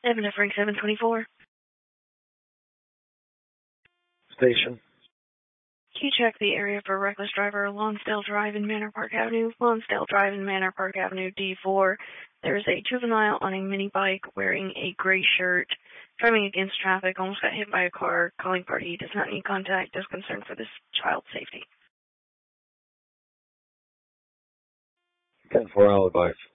Evan F. Frank 724. Station. Can you check the area for reckless driver, Lonsdale Drive in Manor Park Avenue? Lonsdale Drive in Manor Park Avenue, D4. There is a juvenile on a mini bike wearing a gray shirt, driving against traffic, almost got hit by a car. Calling party does not need contact, is concerned for this child's safety. 10-4 Alibi.